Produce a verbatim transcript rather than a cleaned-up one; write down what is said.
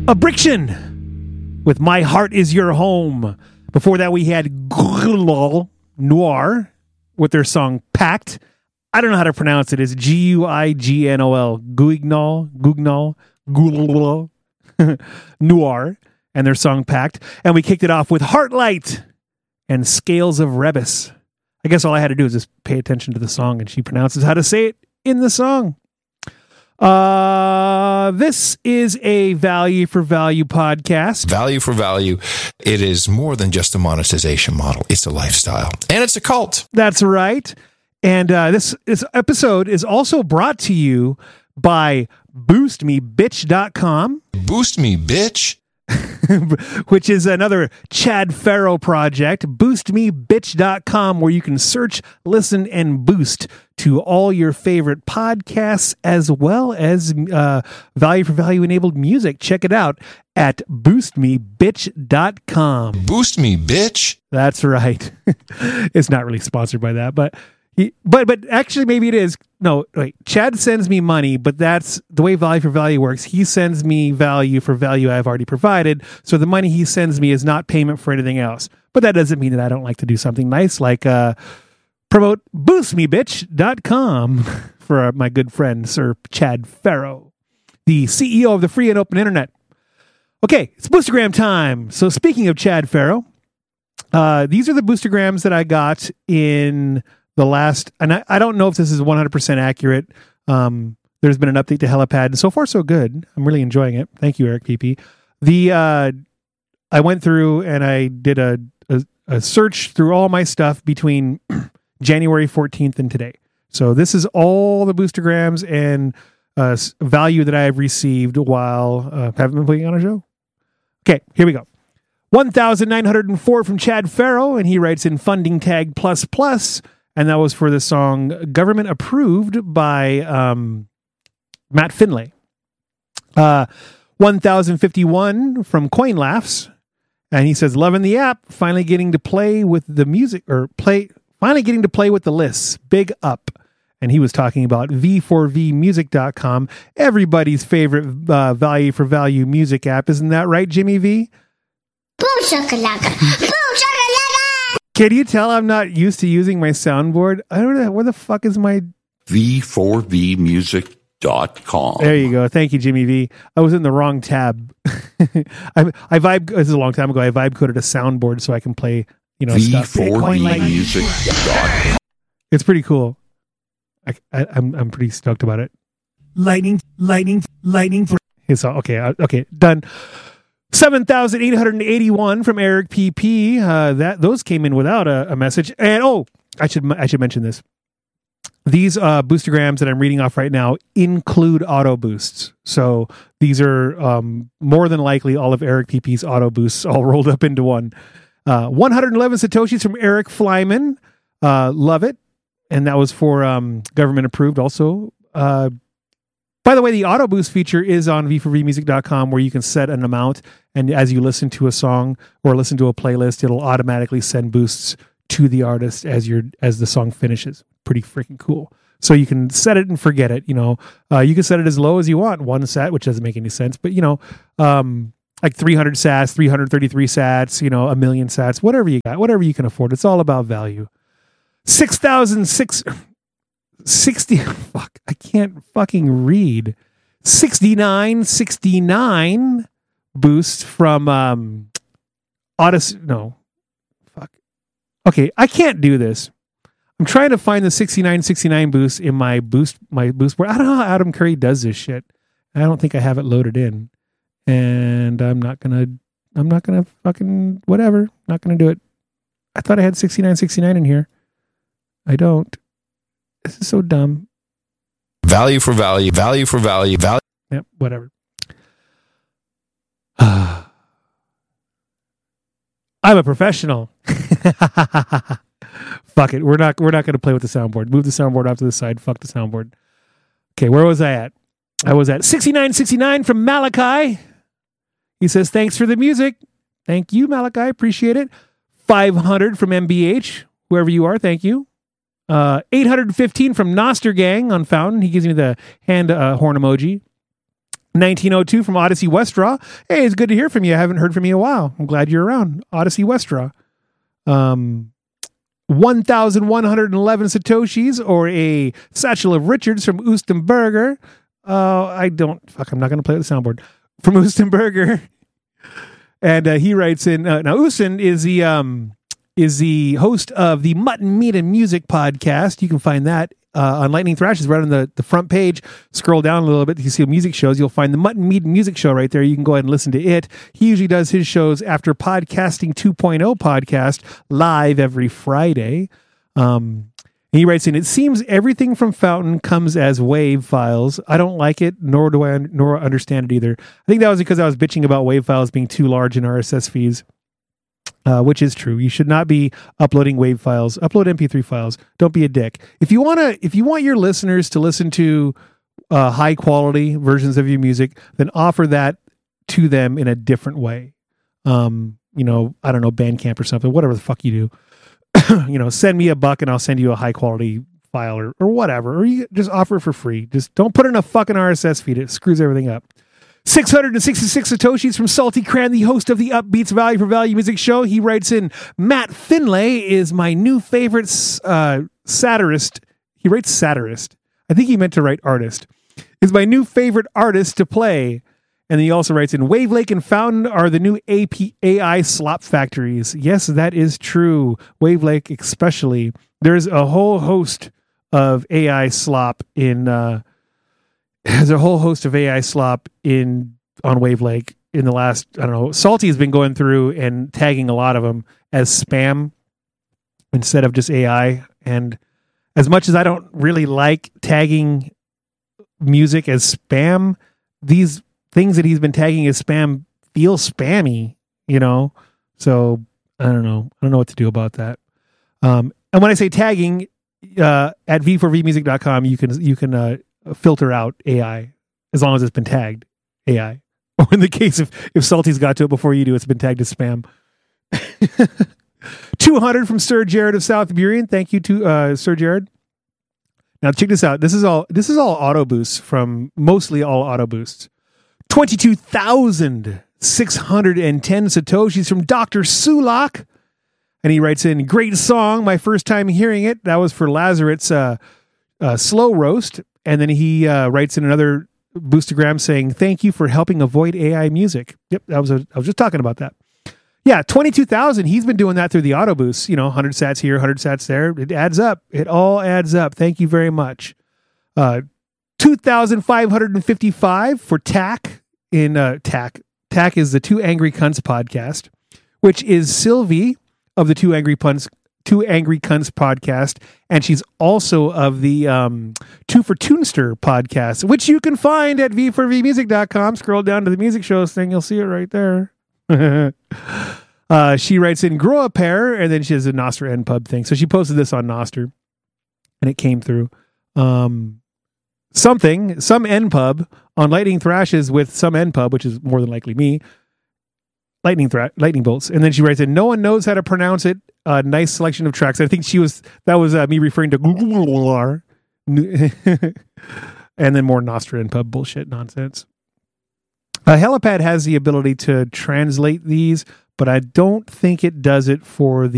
Abriction with My Heart Is Your Home. Before that, we had Guignol Noir with their song Pact. I don't know how to pronounce it. It's G U I G N O L. Guignol, Guignol, Guignol Noir and their song Pact. And we kicked it off with Heartlight and Scales of Rebus. I guess all I had to do is just pay attention to the song, and she pronounces how to say it in the song. Uh, this is a value for value podcast. Value for value. It is more than just a monetization model. It's a lifestyle, and it's a cult. That's right. And uh, this, this episode is also brought to you by boost me bitch dot com. Boost me, bitch. Which is another Chad Farrow project, boost me bitch dot com, where you can search, listen, and boost to all your favorite podcasts as well as uh, value for value enabled music. Check it out at boost me bitch dot com. Boost me, bitch. That's right. It's not really sponsored by that, but he, but but actually maybe it is. No, wait. Chad sends me money, but that's the way value for value works. He sends me value for value I've already provided. So the money he sends me is not payment for anything else. But that doesn't mean that I don't like to do something nice like uh, promote boost me bitch dot com for uh, my good friend, Sir Chad Farrow, the C E O of the free and open internet. Okay, it's Boostergram time. So speaking of Chad Farrow, uh, these are the Boostergrams that I got in the last, and I, I don't know if this is one hundred percent accurate. Um, there's been an update to Helipad, and so far so good. I'm really enjoying it. Thank you, Eric P P. The uh, I went through and I did a, a, a search through all my stuff between January fourteenth and today. So this is all the Boostergrams and uh, value that I have received while uh, haven't been playing on a show. Okay, here we go. one thousand nine hundred four from Chad Farrow, and he writes in funding tag plus plus. And that was for the song Government Approved by um, Matt Finlay. Uh, one thousand fifty-one from Coin Laughs. And he says, loving the app, finally getting to play with the music, or play, finally getting to play with the lists. Big up. And he was talking about v four v music dot com, everybody's favorite uh, value for value music app. Isn't that right, Jimmy V? Boom shakalaka. Boom shakalaka. Can you tell I'm not used to using my soundboard? I don't know. Where the fuck is my... v four v music dot com. There you go. Thank you, Jimmy V. I was in the wrong tab. I, I vibe... This is a long time ago. I vibe coded a soundboard so I can play, you know, v stuff. four v music dot com. It's pretty cool. I, I, I'm I'm pretty stoked about it. Lightning, lightning, lightning. It's all, okay, okay, done. seven thousand eight hundred eighty-one from Eric P P. Uh, that those came in without a, a message. And oh, I should I should mention this. These uh, Boostergrams that I'm reading off right now include auto boosts. So these are um, more than likely all of Eric P P's auto boosts all rolled up into one. Uh, one hundred eleven Satoshis from Eric Flyman. Uh, love it. And that was for um, government approved also. Uh, by the way, the auto boost feature is on v four v music dot com, where you can set an amount, and as you listen to a song or listen to a playlist, it'll automatically send boosts to the artist as your as the song finishes. Pretty freaking cool. So you can set it and forget it. You know, uh, you can set it as low as you want, one sat, which doesn't make any sense, but you know, um, like three hundred sats, three hundred thirty-three sats, you know, a million sats, whatever you got, whatever you can afford. It's all about value. six thousand six sixty fuck, I can't fucking read. sixty-nine sixty-nine boost from um Odyssey. No. Fuck. Okay, I can't do this. I'm trying to find the sixty-nine sixty-nine boost in my boost my boost board. I don't know how Adam Curry does this shit. I don't think I have it loaded in. And I'm not gonna I'm not gonna fucking whatever. Not gonna do it. I thought I had sixty-nine sixty-nine in here. I don't. This is so dumb. Value for value, value for value, value. Yep, whatever. I'm a professional. Fuck it. We're not we're not going to play with the soundboard. Move the soundboard off to the side. Fuck the soundboard. Okay, where was I at? I was at sixty-nine sixty-nine from Malachi. He says, thanks for the music. Thank you, Malachi. Appreciate it. five hundred from M B H. Whoever you are, thank you. Uh, eight hundred fifteen from Noster Gang on Fountain. He gives me the hand uh, horn emoji. nineteen oh two from Odyssey Westraw. Hey, it's good to hear from you. I haven't heard from you in a while. I'm glad you're around. Odyssey Westraw. Um, one thousand one hundred eleven Satoshis, or a Satchel of Richards from Oostenberger. Uh, I don't, fuck, I'm not going to play with the soundboard. From Oostenberger. And uh, he writes in, uh, now Oosten is the, um, is the host of the Mutton, Meat, and Music podcast. You can find that uh, on Lightning Thrashes, right on the, the front page. Scroll down a little bit, you see music shows. You'll find the Mutton, Meat, and Music show right there. You can go ahead and listen to it. He usually does his shows after Podcasting two point oh podcast live every Friday. Um, he writes in, it seems everything from Fountain comes as WAV files. I don't like it, nor do I nor understand it either. I think that was because I was bitching about WAV files being too large in R S S feeds. Uh, which is true. You should not be uploading WAV files. Upload M P three files. Don't be a dick. If you want to, if you want your listeners to listen to uh, high quality versions of your music, then offer that to them in a different way. Um, you know, I don't know, Bandcamp or something, whatever the fuck you do. You know, send me a buck and I'll send you a high quality file or, or whatever. Or you just offer it for free. Just don't put it in a fucking R S S feed. It screws everything up. six hundred sixty-six Satoshis from Salty Cran, the host of the Upbeats Value for Value Music Show. He writes in, Matt Finlay is my new favorite uh, satirist. He writes satirist. I think he meant to write artist. Is my new favorite artist to play. And then he also writes in, Wave Lake and Fountain are the new A P, A I slop factories. Yes, that is true. Wave Lake especially. There's a whole host of A I slop in... Uh, There's a whole host of A I slop in on Wave Lake in the last, I don't know, Salty has been going through and tagging a lot of them as spam instead of just A I. And as much as I don't really like tagging music as spam, these things that he's been tagging as spam feel spammy, you know? So I don't know. I don't know what to do about that. Um, and when I say tagging, uh, at v four v music dot com, you can, you can, uh, filter out A I as long as it's been tagged A I. Or in the case of if Salty's got to it before you do, it's been tagged as spam. two hundred from Sir Jared of South Burien. Thank you to uh, Sir Jared. Now check this out. This is all this is all auto boosts from mostly all auto boosts. twenty-two thousand six hundred ten Satoshis from Doctor Sulak. And he writes in, great song. My first time hearing it. That was for Lazaret's uh, uh, Slow Roast. And then he uh, writes in another boostagram saying, thank you for helping avoid A I music. Yep, that was a, I was just talking about that. Yeah, twenty-two thousand. He's been doing that through the auto boosts. You know, one hundred sats here, one hundred sats there. It adds up. It all adds up. Thank you very much. Uh, two thousand five hundred fifty-five for T A C in uh, T A C. T A C is the Two Angry Cunts podcast, which is Sylvie of the Two Angry Punts Two Angry Cunts podcast, and she's also of the um, Two for Tunester podcast, which you can find at v four v music dot com. Scroll down to the music shows thing, you'll see it right there. uh, she writes in, grow a pair, and then she has a Noster N Pub thing. So she posted this on Noster, and it came through. Um, something, some N Pub on Lightning Thrashes with some N Pub, which is more than likely me. Lightning thra- lightning bolts. And then she writes in, no one knows how to pronounce it. A nice selection of tracks. I think she was, that was uh, me referring to Google. And then more Nostra and pub bullshit nonsense. Uh, Helipad has the ability to translate these, but I don't think it does it for the